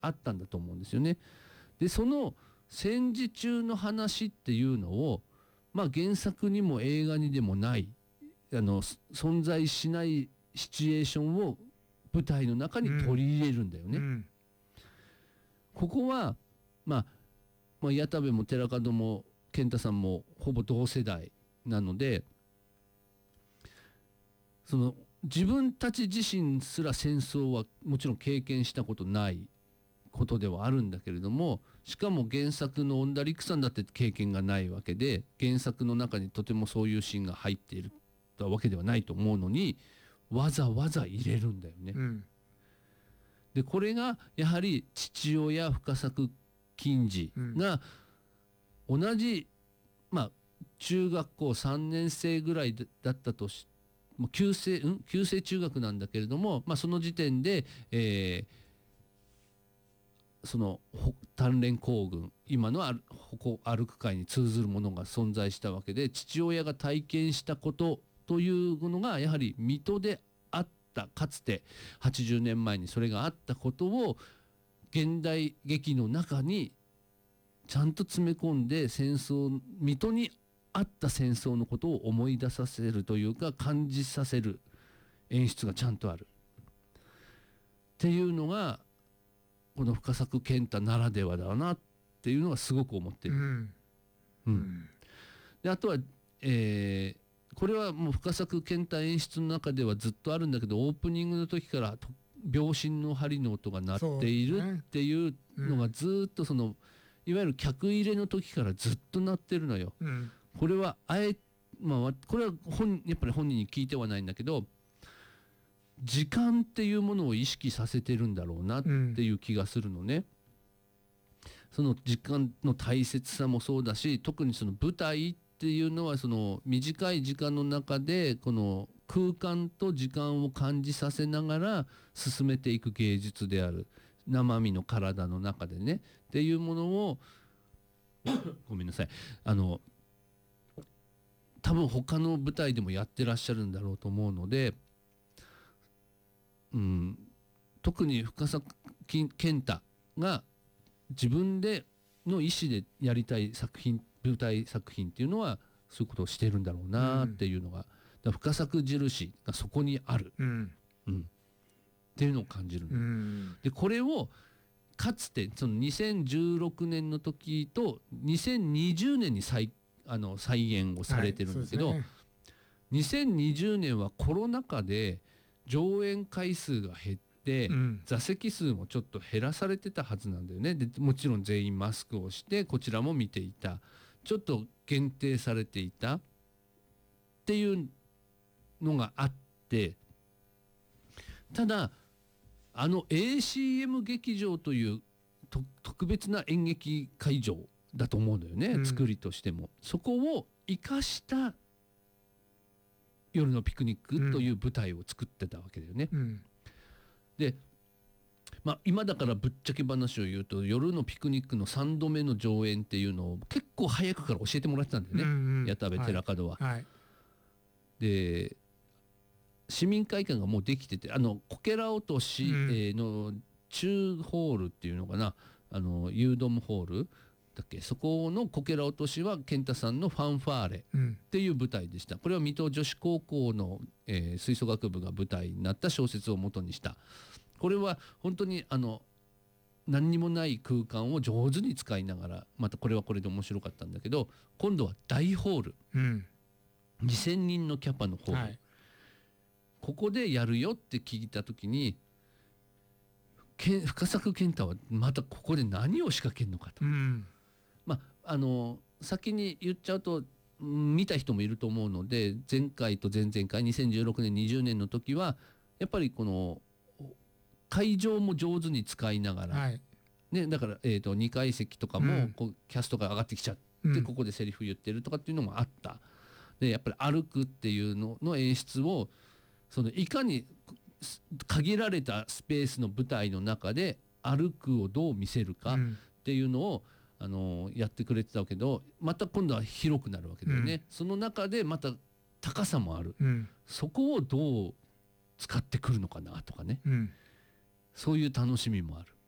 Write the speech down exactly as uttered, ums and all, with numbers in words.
あったんだと思うんですよね。でその戦時中の話っていうのを、まあ、原作にも映画にでもないあの存在しないシチュエーションを舞台の中に取り入れるんだよね。 うん、 ここは、まあ、まあ矢田部も寺門も健太さんもほぼ同世代なので、その自分たち自身すら戦争はもちろん経験したことないことではあるんだけれども、しかも原作の恩田陸さんだって経験がないわけで、原作の中にとてもそういうシーンが入っているわけではないと思うのに、わざわざ入れるんだよね。 うん、 でこれがやはり父親深作金次が同じ、まあ中学校さんねん生ぐらいだったとし、旧制、うん、旧制中学なんだけれども、まあ、その時点で、えー、その鍛錬行軍、今の歩く会に通ずるものが存在したわけで、父親が体験したことというのがやはり水戸であった、かつてはちじゅうねんまえにそれがあったことを現代劇の中にちゃんと詰め込んで、戦争、水戸にあった戦争のことを思い出させるというか感じさせる演出がちゃんとあるっていうのがこの深作健太ならではだなっていうのがすごく思ってる。 うんうん、であとは、えー、これはもう深作健太演出の中ではずっとあるんだけど、オープニングの時から秒針の針の音が鳴っているっていうのがずっとそのいわゆる客入れの時からずっと鳴ってるのよ。 うん、 これはあえまあこれは本やっぱり本人に聞いてはないんだけど、時間っていうものを意識させてるんだろうなっていう気がするのね。うん、その時間の大切さもそうだし、特にその舞台っていうのはその短い時間の中でこの空間と時間を感じさせながら進めていく芸術である。生身の体の中でねっていうものをごめんなさい、あの多分他の舞台でもやってらっしゃるんだろうと思うので、うん、特に深作健太が自分での意思でやりたい作品、舞台作品っていうのはそういうことをしてるんだろうなっていうのが、うん、だ深作印がそこにある、 うんうん、っていうのを感じる、 うん、 でこれをかつてそのにせんじゅうろくねんの時とにせんにじゅうねんに再あの再演をされてるんだけど、はいね、にせんにじゅうねんはコロナ禍で上演回数が減って、うん、座席数もちょっと減らされてたはずなんだよね。でもちろん全員マスクをしてこちらも見ていた、ちょっと限定されていたっていうのがあって、ただあの エーシーエム 劇場という特別な演劇会場だと思うんだよね、うん、作りとしてもそこを生かした夜のピクニックという舞台を作ってたわけだよね、うん、で、まあ、今だからぶっちゃけ話を言うと夜のピクニックのさんどめの上演っていうのを結構早くから教えてもらってたんだよね、うんうん、矢田部寺門は、はいはい、で市民会館がもうできてて、あのこけら落とし、うん、えー、の中ホールっていうのかな、あのユードムホールだっけ、そこのこけら落としは健太さんのファンファーレっていう舞台でした、うん、これは水戸女子高校の、えー、吹奏楽部が舞台になった小説を元にした。これは本当にあの何にもない空間を上手に使いながら、またこれはこれで面白かったんだけど、今度は大ホール、うん、にせんにんのキャパのホール、はい、ここでやるよって聞いた時に深作健太はまたここで何を仕掛けるのかと、うん、まああの先に言っちゃうと見た人もいると思うので、前回と前々回にせんじゅうろくねんにじゅうねんの時はやっぱりこの会場も上手に使いながら、はいね、だから、えーと、にかい席とかもこうキャストが上がってきちゃって、うん、ここでセリフ言ってるとかっていうのもあった。でやっぱり歩くっていうのの演出をそのいかに限られたスペースの舞台の中で歩くをどう見せるかっていうのを、うん、あのやってくれてたけど、また今度は広くなるわけだよね、うん、その中でまた高さもある、うん、そこをどう使ってくるのかなとかね、うん、そういう楽しみもある。